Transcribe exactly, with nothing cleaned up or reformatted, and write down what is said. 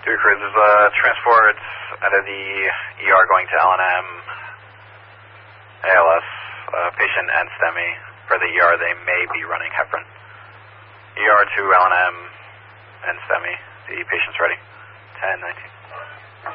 Three cruises, uh, transport out of the E R going to L N M, A L S, uh, patient and STEMI. For the E R, they may be running heparin. E R to L N M and STEMI. The patient's ready. ten nineteen.